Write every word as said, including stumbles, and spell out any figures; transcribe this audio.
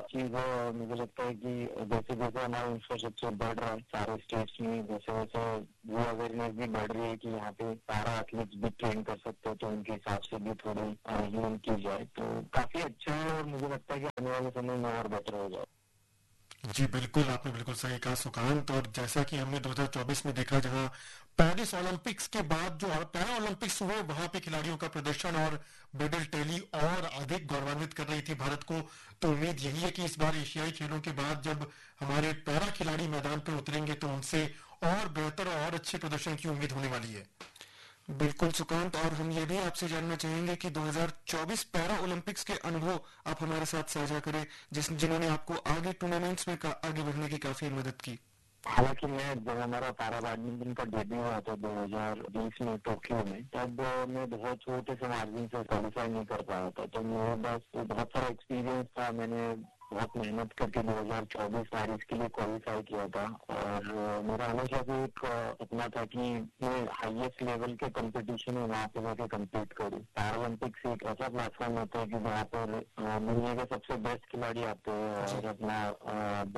चीज़ है, मुझे लगता है कि जैसे-जैसे हमारा इंफ्रास्ट्रक्चर बढ़ रहा है सारे स्टेट्स में, वैसे-वैसे वो अवेयरनेस भी बढ़ रही है कि यहाँ पे पैरा एथलीट्स भी ट्रेन कर सकते हैं, तो उनके हिसाब से भी थोड़ी अरेंजमेंट की जाए, तो काफ़ी अच्छा है और मुझे लगता है कि आने वाले समय में और बेटर हो जाए। जी बिल्कुल, आपने बिल्कुल सही कहा सुकांत। और जैसा कि हमने दो हज़ार चौबीस में देखा, जहां पेरिस ओलंपिक्स के बाद जो पैरा ओलंपिक्स हुए, वहां पे खिलाड़ियों का प्रदर्शन और मेडल टैली और अधिक गौरवान्वित कर रही थी भारत को। तो उम्मीद यही है कि इस बार एशियाई खेलों के बाद जब हमारे पैरा खिलाड़ी मैदान पर उतरेंगे तो उनसे और बेहतर और अच्छे प्रदर्शन की उम्मीद होने वाली है। बिल्कुल सुकांत, और हम ये भी आपसे जानना चाहेंगे कि दो हज़ार चौबीस पैरा ओलंपिक्स के अनुभव आप हमारे साथ साझा करें, जिस जिन्होंने आपको आगे टूर्नामेंट्स में आगे बढ़ने की काफी मदद की। हालांकि मैं जब हमारा पैरा बैडमिंटन का डेब्यू हुआ था दो हज़ार बीस में टोक्यो में, तब मैं बहुत छोटे से मार्जिन से क्वालिफाई नहीं कर पाया था, तो मेरे पास बहुत सारा एक्सपीरियंस था। मैंने बहुत मेहनत करके दो हज़ार चौबीस पेरिस के लिए क्वालिफाई किया था और मेरा हमेशा से एक सपना था कि मैं हाईएस्ट लेवल के कंपटीशन में वहाँ पे जाके कम्पीट करूँ। पैरालंपिक्स एक ऐसा प्लेटफॉर्म होता है कि जहाँ पर दुनिया के सबसे बेस्ट खिलाड़ी आते हैं और अपना